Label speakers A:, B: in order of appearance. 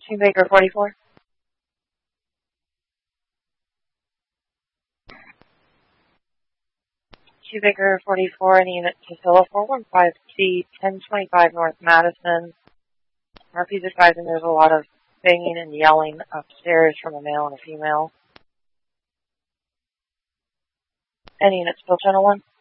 A: Shoemaker 44. Shoemaker 44 and unit Casilla 415C, 1025 North Madison. Murphy's advising there's a lot of banging and yelling upstairs from a male and a female. Any unit still channel 1?